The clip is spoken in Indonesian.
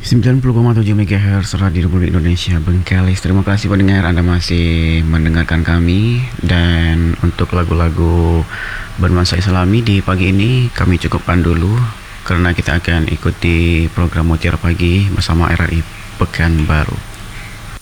90,7 MHz Radio Republik Indonesia Bengkelis. Terima kasih pendengar, Anda masih mendengarkan kami. Dan untuk lagu-lagu bernuansa Islami di pagi ini kami cukupkan dulu, karena kita akan ikuti program Mutiara Pagi bersama RRI Pekanbaru.